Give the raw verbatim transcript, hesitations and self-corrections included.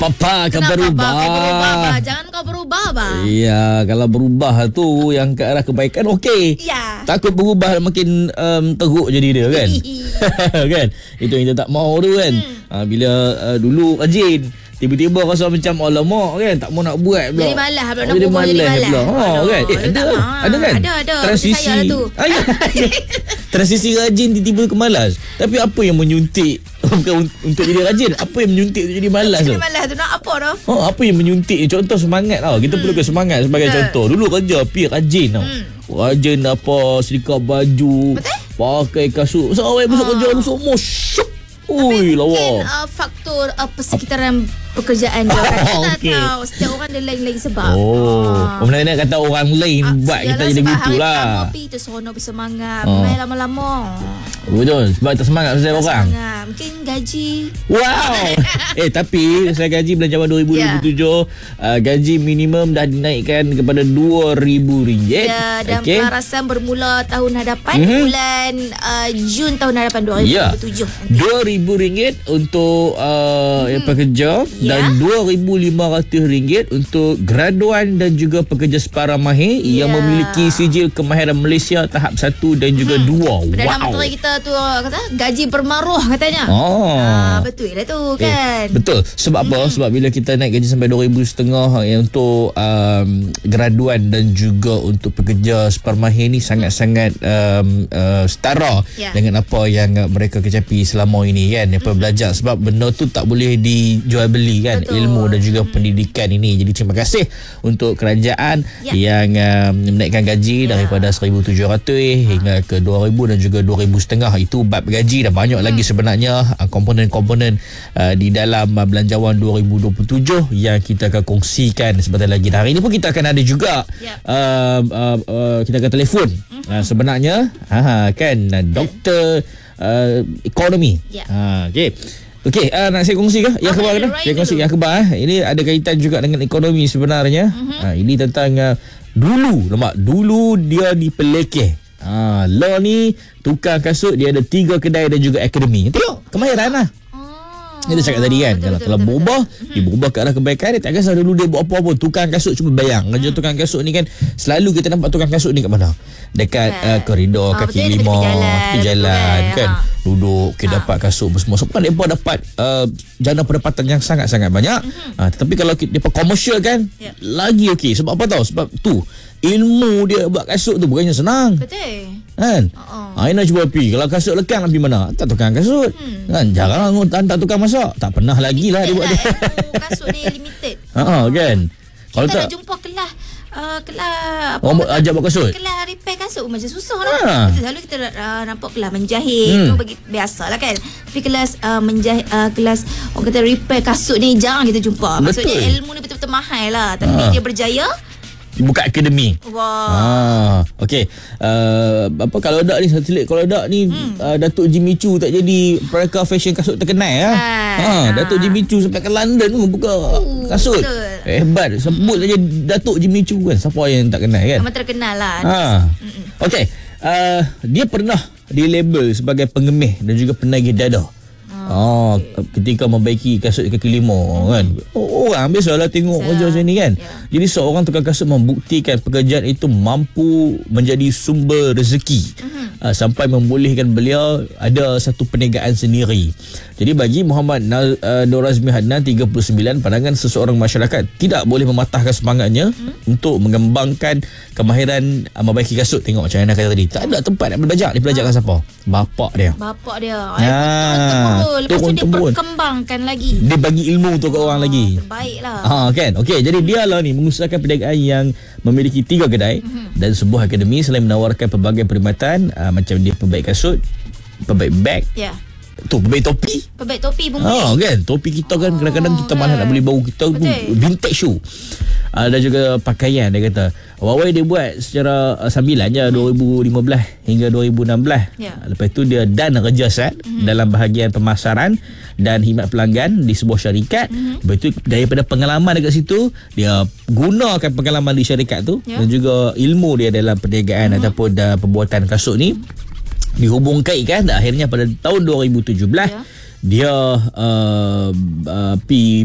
Papa akan Kenapa, berubah. Abah? Kau berubah, Abah. Jangan kau berubah, Abah. Ya, kalau berubah tu yang ke arah kebaikan okey. Ya. Takut berubah makin um, teruk jadi dia kan. Kan? Itu yang kita tak mau tu kan. Hmm. Ha, bila uh, dulu rajin, tiba-tiba rasa macam alamak kan, tak mau nak buat pula. Jadi malas pula, nak jadi berubah jadi malas. pula. Ha, Aduh, kan? Eh, ada. tak, Ada kan? Ada, ada. Transisi. Saya lah tu. Ah, ya. Transisi rajin tiba-tiba ke malas. Tapi apa yang menyuntik bukan untuk jadi rajin, apa yang menyuntik untuk jadi malas tu? Jadi malas tu nak apa tu? Oh, apa yang menyuntik? Contoh semangat tau. Kita hmm. perlukan semangat sebagai Betul. contoh. Dulu kerja pi rajin tau. Hmm. Rajin apa, setrika baju, Betul? pakai kasut. Sampai besok kerja lu semua syuk. Ui, lawa. Mungkin uh, faktor uh, persekitaran pekerjaan dia. Kita tak Okey. tahu. Setiap orang ada lain-lain sebab. Oh, Ah. oh nak kata orang lain Ah, buat kita yalah, jadi sebab gitu hari lah. pertama pergi terseronok, bersemangat. Oh. Main lama-lama. Betul, sebab tak semangat pasal orang. Semangat. Mungkin gaji. Wow. eh tapi saya gaji belanjawan dua ribu dua puluh tujuh, yeah. uh, gaji minimum dah dinaikkan kepada dua ribu ringgit. Ya, dan okay. pelarasan bermula tahun hadapan, Mm-hmm. bulan uh, Jun tahun hadapan dua ribu dua puluh tujuh. Ya. dua ribu ringgit untuk uh, hmm. pekerja Ya. dan dua ribu lima ratus ringgit untuk graduan dan juga pekerja separa mahir Ya. yang memiliki sijil kemahiran Malaysia tahap satu dan juga Hmm. dua. Perdana Wow. Menteri kita tu kata gaji bermaruah katanya. Oh. Ah, betul lah tu kan. Eh, betul. Sebab apa? Hmm. Sebab bila kita naik gaji sampai dua ribu setengah yang untuk um, graduan dan juga untuk pekerja separa mahir ni sangat-sangat um, uh, setara Ya. dengan apa yang uh, mereka kecapi selama ini kan. Apa hmm. belajar sebab benda tu tak boleh dijual beli kan. Betul. Ilmu dan juga hmm. pendidikan ini. Jadi terima kasih untuk kerajaan Ya. yang uh, menaikkan gaji ya. daripada seribu tujuh ratus hingga ke dua ribu dan juga dua ribu setengah. Itu bab gaji dah banyak hmm. lagi sebenarnya uh, komponen-komponen uh, di dalam uh, belanjawan dua ribu dua puluh tujuh yang kita akan kongsikan sebentar lagi. Dan hari ini pun kita akan ada juga ya. uh, uh, uh, kita akan telefon hmm. uh, sebenarnya ha kan uh, doktor uh, ekonomi. Ya. Ha okey. Okey, uh, nak saya kongsi ke? Yang khabar ke? Saya kongsi yang khabar. Eh. Ini ada kaitan juga dengan ekonomi sebenarnya. Uh-huh. Uh, ini tentang uh, dulu, lemak. Dulu dia dipelekeh. Ha, law ni tukang kasut dia ada tiga kedai dan juga akademi. Tengok, kemahiran lah. Kita cakap tadi kan, betul, kalau, betul, kalau betul, berubah betul. Dia berubah ke arah kebaikan. Dia tak kisah dulu dia buat apa-apa. Tukang kasut cuba bayang kerja hmm. tukang kasut ni kan, selalu kita nampak tukang kasut ni kat mana? Dekat uh, koridor ha, kaki lima, tepi jalan kan, ha. Duduk kita ha. dapat kasut semua. Sebab kan mereka dapat uh, jana pendapatan yang sangat-sangat banyak. hmm. ha, Tetapi kalau mereka komersial kan, yeah. lagi okey. Sebab apa tahu? Sebab tu ilmu dia buat kasut tu bukannya senang. Betul kan? Uh-uh. Aina cuba pergi. Kalau kasut lekang nak pergi mana? Tak tukang kasut. Hmm. Kan? Jarang hantar tukang masak. Tak pernah lagi lah dia buat dia. Kasut ni limited. Ha kan. Kalau kita tak nak jumpa kelas uh, kelas apa? Orang ajak buat kasut. Kelas repair kasut macam susah lah. Ha. Kita selalu kita uh, nampak kelas menjahit Hmm. tu bagi biasalah kan. Tapi kelas uh, menjahit uh, kelas orang kata repair kasut ni jarang kita jumpa. Maksudnya Betul. ilmu ni betul-betul mahal lah. Tapi Ha. dia berjaya buka akademi. Wah. Ah, okey. Uh, apa kalau dak ni satelit kalau dak ni hmm. uh, Datuk Jimmy Choo tak jadi perakah fashion kasut terkenal ah. Ha, Ha. Datuk Jimmy Choo sampai ke London pun buka Uh, kasut. betul. Hebat. Sebut saja Datuk Jimmy Choo kan. Siapa yang tak kenal kan? Amat terkenal lah. Ha. Okey. Uh, dia pernah dilabel sebagai pengemih dan juga penagih dada. Oh, okay. Ketika membaiki kasut kaki lima hmm. kan. Oh, orang biasalah tengok kerja macam ni kan. Yeah. Jadi seorang tukang kasut membuktikan pekerjaan itu mampu menjadi sumber rezeki. Hmm. Uh, sampai membolehkan beliau ada satu perniagaan sendiri. Jadi bagi Muhammad Nal, uh, Nur Azmi Hadnan tiga puluh sembilan, pandangan seseorang masyarakat tidak boleh mematahkan semangatnya hmm. untuk mengembangkan kemahiran uh, membaiki kasut. Tengok macam mana kata tadi. Tak ada tempat nak belajar. Dia belajar dengan siapa? Bapak dia. Bapak dia. Ha. Lepas tu dia perkembangkan lagi. Dia bagi ilmu tu ke oh, orang lagi. Terbaiklah. Ha kan. Okey, jadi dia lah ni mengusahakan perniagaan yang memiliki tiga kedai mm-hmm. dan sebuah akademi selain menawarkan pelbagai perkhidmatan uh, macam dia pembaik kasut, pembaik beg. Ya. Yeah. Tu pembaik topi. Pembaik topi pun boleh. Ha kan. Topi kita kan oh, kadang-kadang kita malas nak beli baru kita pun vintage shoe. Uh, dan juga pakaian dia kata. Awal-awal dia buat secara uh, sambilan je hmm. dua ribu lima belas hingga dua ribu enam belas. Yeah. Uh, lepas tu dia dan kerja set hmm. dalam bahagian pemasaran dan khidmat pelanggan di sebuah syarikat. Hmm. Lepas tu daripada pengalaman dekat situ dia gunakan pengalaman di syarikat tu yeah. dan juga ilmu dia dalam perniagaan hmm. ataupun uh, pembuatan kasut ni dihubungkan kan akhirnya pada tahun dua ribu tujuh belas yeah. dia uh, uh, pi